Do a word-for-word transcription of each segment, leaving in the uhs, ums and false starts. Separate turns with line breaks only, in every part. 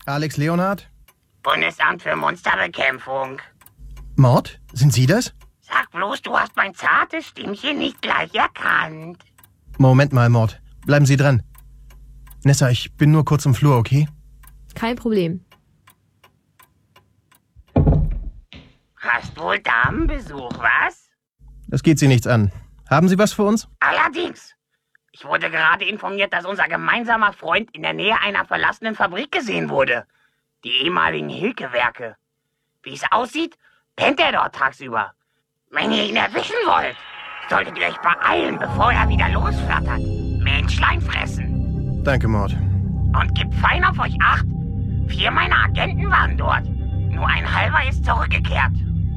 Alex Leonhardt?
Bundesamt für Monsterbekämpfung.
Mord? Sind Sie das?
Sag bloß, du hast mein zartes Stimmchen nicht gleich erkannt.
Moment mal, Mord. Bleiben Sie dran. Nessa, ich bin nur kurz im Flur, okay?
Kein Problem.
Hast wohl Damenbesuch, was?
Das geht Sie nichts an. Haben Sie was für uns?
Allerdings. Ich wurde gerade informiert, dass unser gemeinsamer Freund in der Nähe einer verlassenen Fabrik gesehen wurde. Die ehemaligen Hilke-Werke. Wie es aussieht, pennt er dort tagsüber. Wenn ihr ihn erwischen wollt, solltet ihr euch beeilen, bevor er wieder losflattert. Menschlein fressen.
Danke, Mord.
Und gebt fein auf euch acht. Vier meiner Agenten waren dort. Nur ein halber ist zurückgekehrt.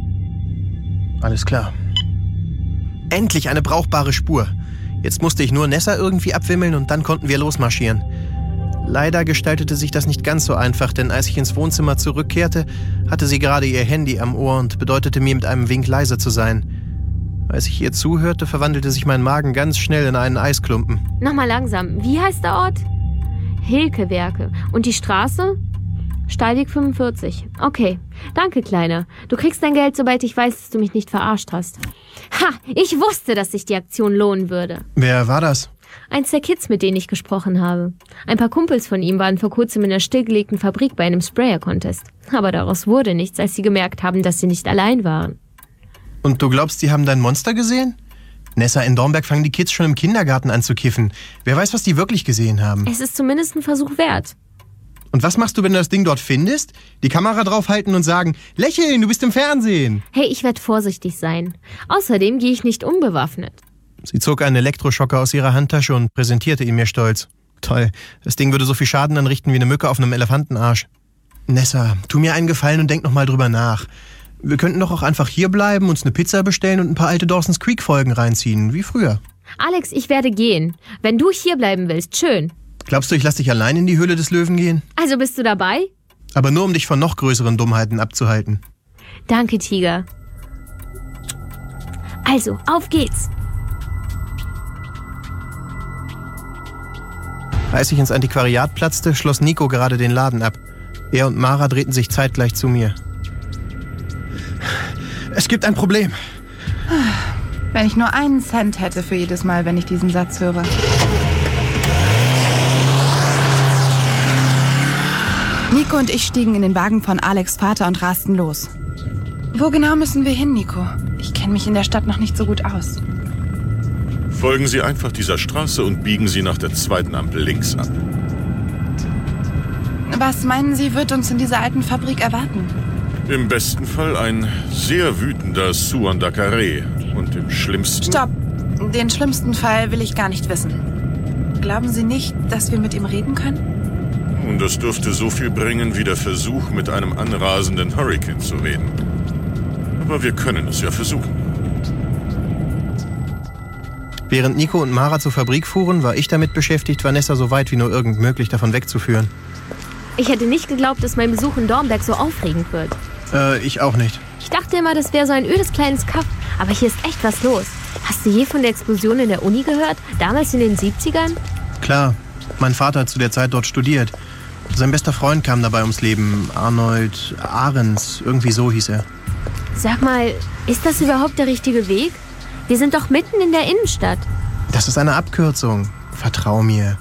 Alles klar. Endlich eine brauchbare Spur. Jetzt musste ich nur Nessa irgendwie abwimmeln und dann konnten wir losmarschieren. Leider gestaltete sich das nicht ganz so einfach, denn als ich ins Wohnzimmer zurückkehrte, hatte sie gerade ihr Handy am Ohr und bedeutete mir mit einem Wink leise zu sein. Als ich ihr zuhörte, verwandelte sich mein Magen ganz schnell in einen Eisklumpen.
Nochmal langsam. Wie heißt der Ort? Hilke-Werke. Und die Straße? Steilweg fünfundvierzig. Okay. Danke, Kleiner. Du kriegst dein Geld, sobald ich weiß, dass du mich nicht verarscht hast. Ha! Ich wusste, dass sich die Aktion lohnen würde.
Wer war das?
Eins der Kids, mit denen ich gesprochen habe. Ein paar Kumpels von ihm waren vor kurzem in einer stillgelegten Fabrik bei einem Sprayer-Contest. Aber daraus wurde nichts, als sie gemerkt haben, dass sie nicht allein waren.
Und du glaubst, die haben dein Monster gesehen? Nessa, in Dornberg fangen die Kids schon im Kindergarten an zu kiffen. Wer weiß, was die wirklich gesehen haben.
Es ist zumindest ein Versuch wert.
Und was machst du, wenn du das Ding dort findest? Die Kamera draufhalten und sagen, lächeln, du bist im Fernsehen.
Hey, ich werde vorsichtig sein. Außerdem gehe ich nicht unbewaffnet.
Sie zog einen Elektroschocker aus ihrer Handtasche und präsentierte ihn mir stolz. Toll, das Ding würde so viel Schaden anrichten wie eine Mücke auf einem Elefantenarsch. Nessa, tu mir einen Gefallen und denk noch mal drüber nach. Wir könnten doch auch einfach hier bleiben, uns eine Pizza bestellen und ein paar alte Dawson's Creek-Folgen reinziehen, wie früher.
Alex, ich werde gehen. Wenn du hier bleiben willst, schön.
Glaubst du, ich lass dich allein in die Höhle des Löwen gehen?
Also bist du dabei?
Aber nur, um dich von noch größeren Dummheiten abzuhalten.
Danke, Tiger. Also, auf geht's.
Als ich ins Antiquariat platzte, schloss Nico gerade den Laden ab. Er und Mara drehten sich zeitgleich zu mir. Es gibt ein Problem.
Wenn ich nur einen Cent hätte für jedes Mal, wenn ich diesen Satz höre. Nico und ich stiegen in den Wagen von Alex' Vater und rasten los. Wo genau müssen wir hin, Nico? Ich kenne mich in der Stadt noch nicht so gut aus.
Folgen Sie einfach dieser Straße und biegen Sie nach der zweiten Ampel links ab.
Was meinen Sie, wird uns in dieser alten Fabrik erwarten?
Im besten Fall ein sehr wütender Suan Dakare. Und im schlimmsten...
Stopp! Den schlimmsten Fall will ich gar nicht wissen. Glauben Sie nicht, dass wir mit ihm reden können?
Und das dürfte so viel bringen wie der Versuch, mit einem anrasenden Hurrikan zu reden. Aber wir können es ja versuchen.
Während Nico und Mara zur Fabrik fuhren, war ich damit beschäftigt, Vanessa so weit wie nur irgend möglich davon wegzuführen.
Ich hätte nicht geglaubt, dass mein Besuch in Dornberg so aufregend wird.
Äh, ich auch nicht.
Ich dachte immer, das wäre so ein ödes kleines Kaff. Aber hier ist echt was los. Hast du je von der Explosion in der Uni gehört? Damals in den siebzigern?
Klar. Mein Vater hat zu der Zeit dort studiert. Sein bester Freund kam dabei ums Leben. Arnold Ahrens, irgendwie so hieß er.
Sag mal, ist das überhaupt der richtige Weg? Wir sind doch mitten in der Innenstadt.
Das ist eine Abkürzung. Vertrau mir.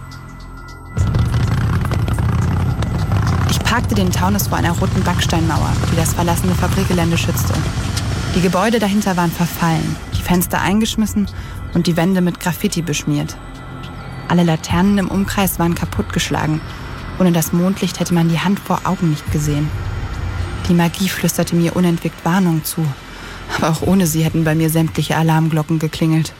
Ich parkte den Taunus vor einer roten Backsteinmauer, die das verlassene Fabrikgelände schützte. Die Gebäude dahinter waren verfallen, die Fenster eingeschmissen und die Wände mit Graffiti beschmiert. Alle Laternen im Umkreis waren kaputtgeschlagen. Ohne das Mondlicht hätte man die Hand vor Augen nicht gesehen. Die Magie flüsterte mir unentwegt Warnung zu. Aber auch ohne sie hätten bei mir sämtliche Alarmglocken geklingelt.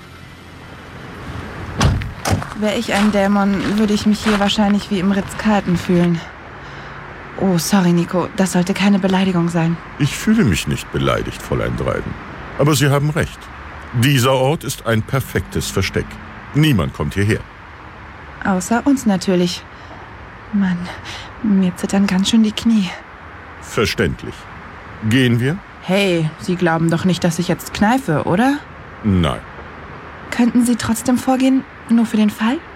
Wäre ich ein Dämon, würde ich mich hier wahrscheinlich wie im Ritz-Carlton fühlen. Oh, sorry, Nico, das sollte keine Beleidigung sein.
Ich fühle mich nicht beleidigt, Fräulein Dryden. Aber Sie haben recht. Dieser Ort ist ein perfektes Versteck. Niemand kommt hierher.
Außer uns natürlich. Mann, mir zittern ganz schön die Knie.
Verständlich. Gehen wir?
Hey, Sie glauben doch nicht, dass ich jetzt kneife, oder?
Nein.
Könnten Sie trotzdem vorgehen, nur für den Fall?